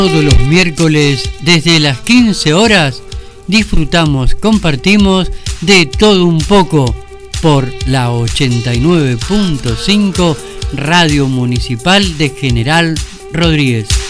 Todos los miércoles desde las 15 horas disfrutamos, compartimos de todo un poco por la 89.5 Radio Municipal de General Rodríguez.